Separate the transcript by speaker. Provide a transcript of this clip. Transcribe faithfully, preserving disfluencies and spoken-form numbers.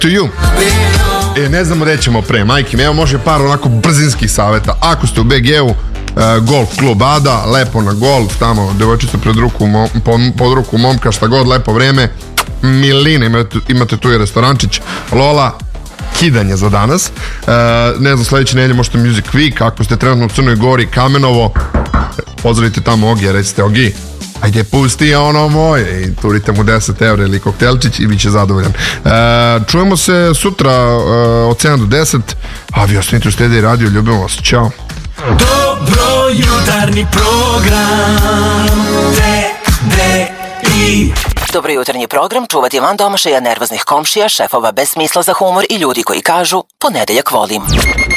Speaker 1: to you. E, ne znamo gde ćemo pre, majke mi, evo može par onako brzinskih saveta. Ako ste u B G-u, uh, golf klub Ada, lepo na golf, tamo devojčica pred ruku, mom, pod, pod ruku momka, šta god, lepo vreme, milina, imate, imate tu i restorančić, Lola, kidanje za danas. Uh, ne znam, sledeće nedelje možete Music Week, ako ste trenutno u Crnoj Gori, Kamenovo, pozdravite tamo Ogija, recite Ogi, ajde pusti ono moje i turite mu deset evra ili koktelčić i bit će zadovoljan. E, čujemo se sutra e, od sedam do deset, a vi ostanite u Stedi radio, ljubimo vas, čao.
Speaker 2: Dobro jutarnji program T D I.
Speaker 3: Dobro jutarnji program čuvati van domašaja, nervoznih komšija, šefova bez smisla za humor i ljudi koji kažu ponedeljak volim.